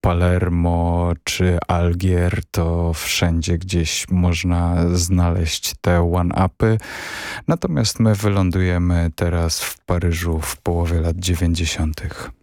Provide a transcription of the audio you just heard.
Palermo czy Algier, to wszędzie gdzieś można znaleźć te one-upy. Natomiast my wylądujemy teraz w Paryżu w połowie lat 90.